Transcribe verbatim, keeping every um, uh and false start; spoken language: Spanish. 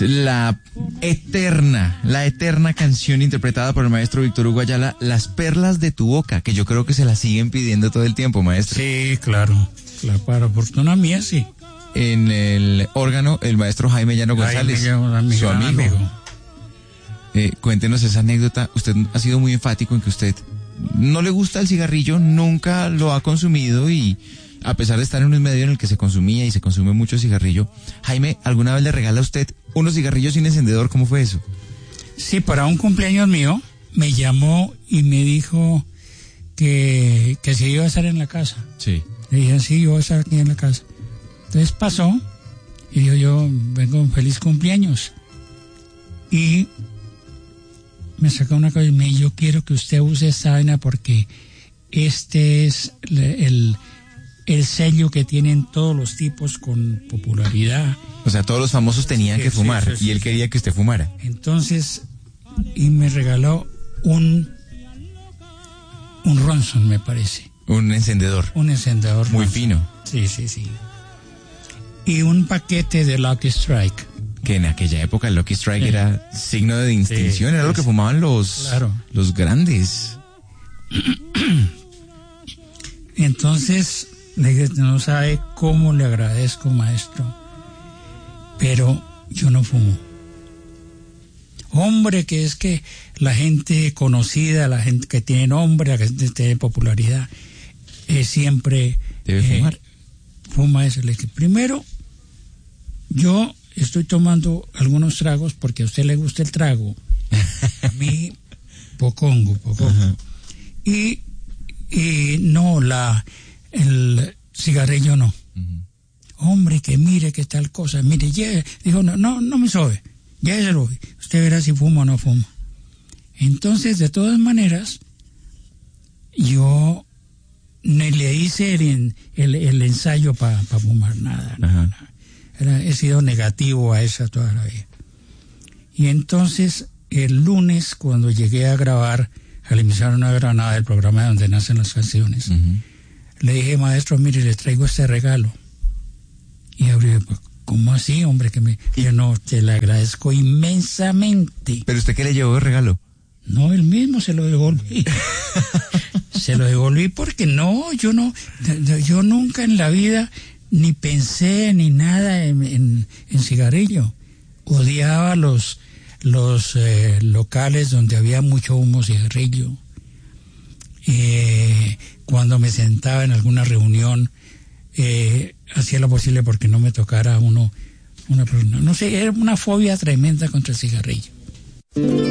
la eterna, la eterna canción interpretada por el maestro Víctor Hugo Ayala, Las perlas de tu boca, que yo creo que se la siguen pidiendo todo el tiempo, maestro. Sí, claro, claro, para fortuna mía, sí. En el órgano, el maestro Jaime Llano González, Jaime, amigo, su amigo. amigo. Eh, cuéntenos esa anécdota. Usted ha sido muy enfático en que usted no le gusta el cigarrillo, nunca lo ha consumido y a pesar de estar en un medio en el que se consumía y se consume mucho cigarrillo, Jaime, ¿alguna vez le regala a usted unos cigarrillos sin encendedor? ¿Cómo fue eso? Sí, para un cumpleaños mío me llamó y me dijo que, que si iba a estar en la casa. Sí. Le dije, sí, yo voy a estar aquí en la casa. Entonces pasó y dijo, yo vengo un feliz cumpleaños. Y me sacó una cosa y me dijo, yo quiero que usted use esta vaina porque este es el, el, el sello que tienen todos los tipos con popularidad. O sea, todos los famosos tenían Sí, que fumar sí, sí, y él sí. quería que usted fumara. Entonces, y me regaló un, un Ronson, me parece. Un encendedor. Un encendedor. Muy Ronson. fino. Sí, sí, sí. Y un paquete de Lucky Strike. Que en aquella época el Lucky Strike Sí. era signo de distinción, Sí, era lo sí, que sí. fumaban los, Claro. los grandes. Entonces, le dije, no sabe cómo le agradezco, maestro, pero yo no fumo. Hombre, que es que la gente conocida, la gente que tiene nombre, la gente que tiene popularidad, eh, siempre Debe eh, fumar. fuma eso. Le dije, primero, yo estoy tomando algunos tragos porque a usted le gusta el trago. A mí, pocongo, pocongo. Ajá. Y, y no, la el cigarrillo no. Uh-huh. Hombre, que mire qué tal cosa, mire, lleve. Dijo, no, no, no me sobe, lléveselo, usted verá si fuma o no fuma. Entonces, de todas maneras, yo no le hice el, el, el ensayo para pa fumar nada, nada, nada. Era, he sido negativo a eso toda la vida. Y entonces, el lunes, cuando llegué a grabar a la emisora Nueva Granada, del programa donde nacen las canciones, Uh-huh. le dije, maestro, mire, le traigo este regalo. Y abrió, ¿cómo así, hombre? Que me, yo no, te le agradezco inmensamente. ¿Pero usted qué le llevó de regalo? No, él mismo se lo devolví. Se lo devolví porque no, yo no, yo nunca en la vida ni pensé ni nada en, en, en cigarrillo. Odiaba los, los eh, locales donde había mucho humo cigarrillo. Eh, cuando me sentaba en alguna reunión, eh, hacía lo posible porque no me tocara uno, una persona. No sé, era una fobia tremenda contra el cigarrillo.